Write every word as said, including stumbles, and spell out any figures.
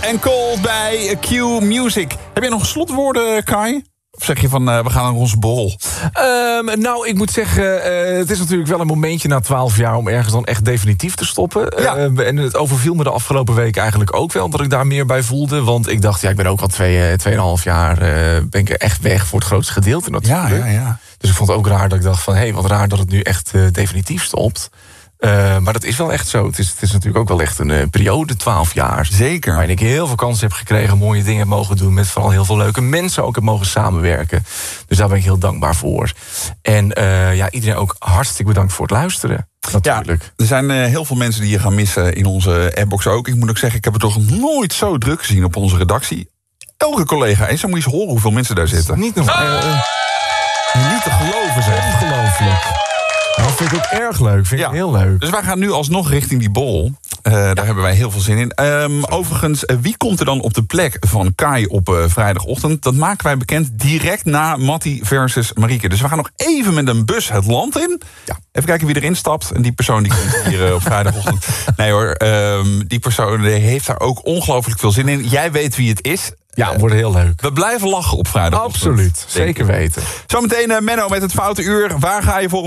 en Cold bij Q Music. Heb jij nog slotwoorden, Kai? Of zeg je van, uh, we gaan naar onze borrel? Um, nou, ik moet zeggen, uh, het is natuurlijk wel een momentje na twaalf jaar... om ergens dan echt definitief te stoppen. Ja. Uh, en het overviel me de afgelopen week eigenlijk ook wel... dat ik daar meer bij voelde. Want ik dacht, ja, ik ben ook al twee, tweeënhalf jaar... Uh, ben ik er echt weg voor het grootste gedeelte natuurlijk. Ja, ja, ja. Dus ik vond het ook raar dat ik dacht van... hé, hey, wat raar dat het nu echt uh, definitief stopt. Uh, maar dat is wel echt zo. Het is, het is natuurlijk ook wel echt een uh, periode, twaalf jaar. Zeker. Waarin ik heel veel kansen heb gekregen, mooie dingen heb mogen doen... met vooral heel veel leuke mensen ook heb mogen samenwerken. Dus daar ben ik heel dankbaar voor. En uh, ja, iedereen ook hartstikke bedankt voor het luisteren. Natuurlijk. Ja, er zijn uh, heel veel mensen die je gaan missen in onze airbox ook. Ik moet ook zeggen, ik heb het toch nooit zo druk gezien op onze redactie. Elke collega eens, dan moet je eens horen hoeveel mensen daar zitten. Niet nog... Uh, uh, niet te geloven, zeg. Ongelooflijk. Dat vind ik ook erg leuk, vind ik ja. heel leuk. Dus wij gaan nu alsnog richting die bol. Uh, daar ja. hebben wij heel veel zin in. Um, overigens, uh, wie komt er dan op de plek van Kai op uh, vrijdagochtend? Dat maken wij bekend direct na Mattie versus Marieke. Dus we gaan nog even met een bus het land in. Ja. Even kijken wie erin stapt. En die persoon die komt hier uh, op vrijdagochtend. Nee hoor, um, die persoon die heeft daar ook ongelooflijk veel zin in. Jij weet wie het is. Ja, het wordt heel leuk. We blijven lachen op vrijdagochtend. Absoluut, zeker weten. Zometeen uh, Menno met het Foute Uur. Waar ga je voor